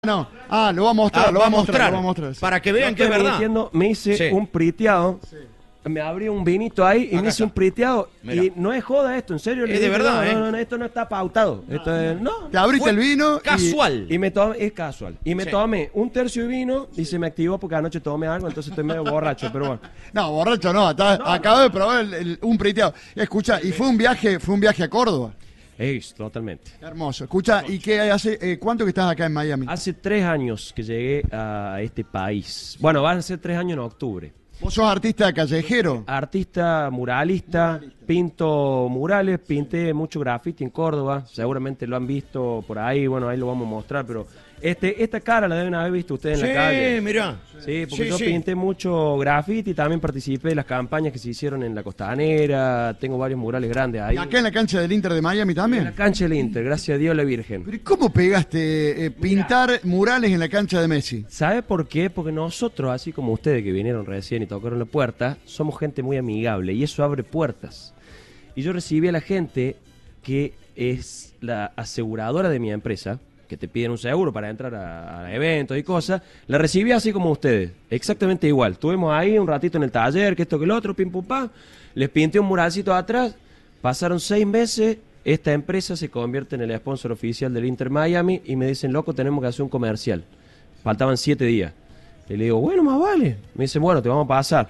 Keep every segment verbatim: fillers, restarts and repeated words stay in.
No, ah, lo va a mostrar, Ah, lo va a mostrar, lo va a mostrar. Para que vean que es verdad. Diciendo, me hice Sí. un priteado, sí. Me abrí un vinito ahí y Acá me hice está. un priteado. Mirá. Y no es joda esto, en serio. Es le de dije, verdad, no, ¿eh? no, no, esto no está pautado. Esto es, no. Te abriste Fue el vino y- Casual. Y me tomé, es casual. Y me Sí. tomé un tercio de vino y se me activó porque anoche tomé algo, entonces estoy medio borracho, pero bueno. No, borracho no, está- acabo de probar el- el- un priteado. Escucha, y fue un viaje, fue un viaje a Córdoba. Es, totalmente. Qué hermoso. Escucha, ¿y qué hace? Eh, ¿Cuánto que estás acá en Miami? Hace tres años que llegué a este país. Bueno, van a ser tres años en octubre. Vos sos artista callejero. Artista, muralista, pinto murales, pinté mucho graffiti en Córdoba, seguramente lo han visto por ahí, bueno, ahí lo vamos a mostrar, pero este esta cara la deben haber visto ustedes en Sí, la calle. mirá. Sí, porque Sí, yo sí. pinté mucho graffiti, también participé de las campañas que se hicieron en la Costanera, tengo varios murales grandes ahí. ¿Y acá en la cancha del Inter de Miami En la también? cancha del Inter, gracias a Dios la Virgen. Pero ¿y cómo pegaste eh, pintar murales en la cancha de Messi? ¿Sabe por qué? Porque nosotros, así como ustedes que vinieron recién y tocaron la puerta, somos gente muy amigable y eso abre puertas. Y yo recibí a la gente que es la aseguradora de mi empresa, que te piden un seguro para entrar a, a eventos y cosas, la recibí así como ustedes, exactamente igual. Estuvimos ahí un ratito en el taller, que esto que el otro, pim pum pam, les pinté un muralcito atrás, pasaron seis meses, esta empresa se convierte en el sponsor oficial del Inter Miami y me dicen, loco, tenemos que hacer un comercial. Faltaban siete días. Y le digo, bueno, más vale. Me dicen, bueno, te vamos a pasar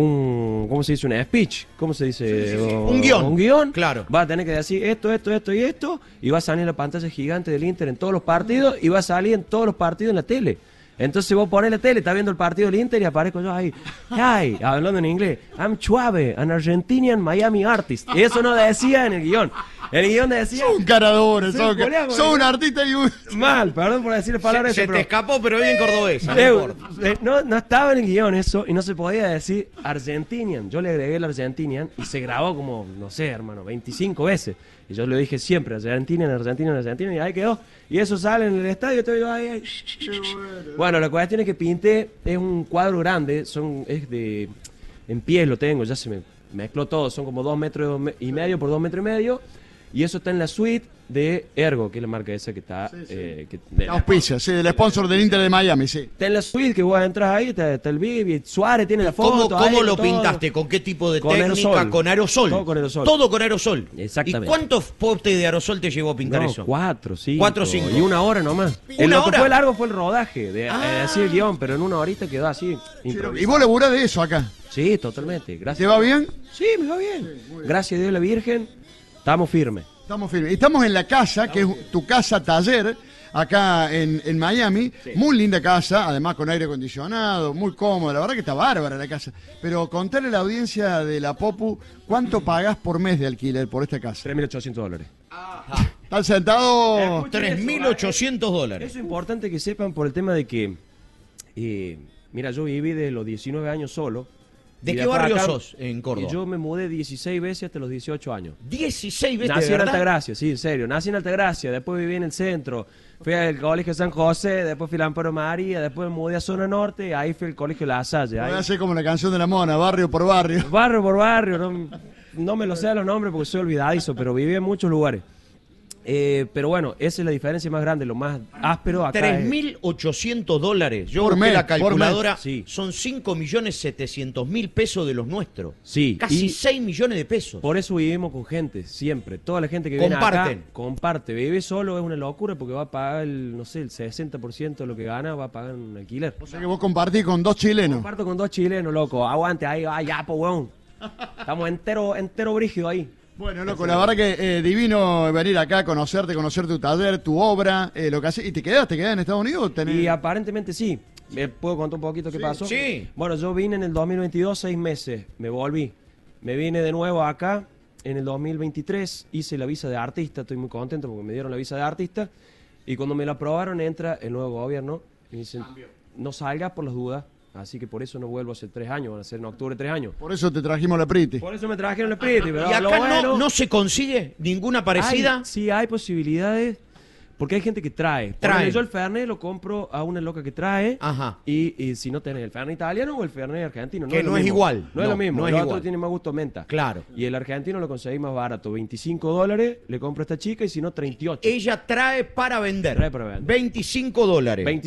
un, ¿cómo se dice? Un speech. ¿Cómo se dice? sí, sí. O- Un guión. Un guión. Claro. Va a tener que decir esto, esto, esto y esto. Y va a salir en la pantalla gigante del Inter en todos los partidos. Y va a salir en todos los partidos en la tele. Entonces vos ponés la tele, está viendo el partido del Inter y aparezco yo ahí. Hi, hablando en inglés. I'm Chuave, an Argentinian Miami artist. Y eso no decía en el guión. El guión decía... Sos un cara duro, Sí, sos, Julián, sos un Julián. artista y un... Mal, perdón por decir palabras. Se, se eso, te pero- escapó, pero bien cordobesa. No Eh, importa. eh, no, no estaba en el guión eso y no se podía decir Argentinian. Yo le agregué el Argentinian y se grabó como, no sé, hermano, veinticinco veces. Y yo le dije siempre Argentinian, Argentinian, Argentinian y ahí quedó. Y eso sale en el estadio. Estoy yo ahí, ahí. Bueno, la cuestión es que pinté, es un cuadro grande, son es de en pies lo tengo, ya se me mezcló todo, son como dos metros y medio por dos metros y medio. Y eso está en la suite de Ergo, que es la marca esa que está... eh, que- de la- Auspicia, sí, del sponsor del Inter de Miami, sí. Está en la suite que vos entras ahí, está, está el Bibi, Suárez tiene la ¿Cómo, foto. cómo ahí, lo todo. pintaste? ¿Con qué tipo de Con técnica? aerosol. Con aerosol. Todo con aerosol. Todo con aerosol. Exactamente. ¿Y cuántos potes de aerosol te llevó a pintar No, eso? cuatro, cinco. Cuatro, cinco. Y una hora nomás. ¿Una El lo que hora? fue largo fue el rodaje, de, Ah. eh, así el guión, pero en una horita quedó así. Y improvisado. vos laburás de eso acá. Sí, totalmente. Gracias. ¿Te va bien? Sí, me va bien. Gracias a Dios la Virgen, estamos firmes. Estamos firmes. Estamos en la casa, que es tu casa taller, acá en, en Miami. Muy linda casa, además con aire acondicionado, muy cómoda. La verdad que está bárbara la casa. Pero contarle a la audiencia de la Popu, ¿cuánto pagás por mes de alquiler por esta casa? tres mil ochocientos dólares. ¿Están sentados? tres mil ochocientos dólares. Eso es importante que sepan por el tema de que, eh, mira, yo viví de los diecinueve años solo. ¿De y qué después barrio acá- sos en Córdoba? Y yo me mudé dieciséis veces hasta los dieciocho años. dieciséis veces, Nací ¿de en verdad? Altagracia, sí, en serio. Nací en Altagracia, después viví en el centro. Fui al colegio San José, después fui a la Amparo María, después me mudé a Zona Norte, ahí fui al colegio La Salle. Voy Ahí, a hacer como la canción de la mona, barrio por barrio. barrio por barrio, no, no me lo sé los nombres porque soy olvidadizo, pero viví en muchos lugares. Eh, pero bueno, esa es la diferencia más grande, lo más áspero acá. tres es- mil ochocientos dólares. Yo Por busqué mes, la por calculadora. mes. Sí. Son cinco millones setecientos mil pesos de los nuestros. Sí, Casi y- seis millones de pesos. Por eso vivimos con gente, siempre. Toda la gente que viene Comparten. acá comparte. Vivir solo es una locura porque va a pagar el, no sé, el sesenta por ciento de lo que gana va a pagar un alquiler. O sea que vos compartís con dos chilenos. Comparto con dos chilenos, loco. Aguante, ahí, ah, ya, po, weón. Estamos entero, entero brígido ahí. Bueno, loco, la verdad que eh, divino venir acá, conocerte, conocer tu taller, tu obra, eh, lo que haces. ¿Y te quedás? ¿Te quedás en Estados Unidos? o tenés- Y aparentemente sí. ¿Me puedo contar un poquito qué pasó? sí. Bueno, yo vine en el dos mil veintidós, seis meses. Me volví. Me vine de nuevo acá en el dos mil veintitrés. Hice la visa de artista. Estoy muy contento porque me dieron la visa de artista. Y cuando me la aprobaron, entra el nuevo gobierno. Y me dicen, no salgas por las dudas. Así que por eso no vuelvo hace tres años. Van a ser en octubre tres años. Por eso te trajimos la Priti. Por eso me trajeron el Pretty. Pero ¿Y acá lo bueno, no, no se consigue ninguna parecida? Hay- sí, hay posibilidades, Porque hay gente que trae. Trae. Ponele, yo el Fernet lo compro a una loca que trae. Ajá. Y, y si no tenés el Fernet italiano o el Fernet argentino. No Que es lo no es mismo. igual. No, es No, lo mismo. no es el igual. otro tiene más gusto menta. Claro. Y el argentino lo conseguí más barato. veinticinco dólares le compro a esta chica y si no treinta y ocho. Ella trae para vender. Trae para vender. veinticinco dólares.